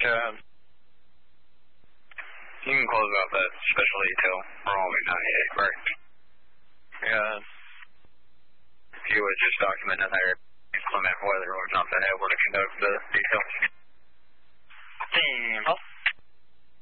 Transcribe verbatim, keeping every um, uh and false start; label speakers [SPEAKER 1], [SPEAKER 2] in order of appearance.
[SPEAKER 1] uh, you can close out that special detail. We're only ninety-eight, correct? Yeah. If you would just document that there inclement weather, we're not been able to conduct the detail.